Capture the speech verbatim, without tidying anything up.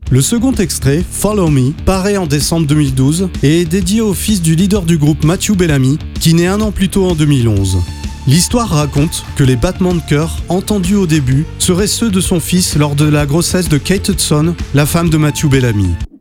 Le second extrait, Follow Me, paraît en décembre deux mille douze et est dédié au fils du leader du groupe Matthew Bellamy, qui naît un an plus tôt en deux mille onze. L'histoire raconte que les battements de cœur entendus au début seraient ceux de son fils lors de la grossesse de Kate Hudson, la femme de Matthew Bellamy.